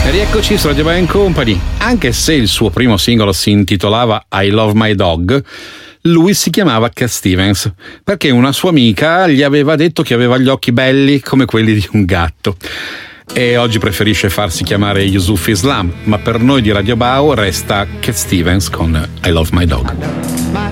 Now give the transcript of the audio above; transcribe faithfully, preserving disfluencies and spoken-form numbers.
Rieccoci su Radio Band Company. Anche se il suo primo singolo si intitolava I Love My Dog, lui si chiamava Cat Stevens perché una sua amica gli aveva detto che aveva gli occhi belli come quelli di un gatto. E oggi preferisce farsi chiamare Yusuf Islam, ma per noi di Radio Bao resta Cat Stevens con I Love My Dog.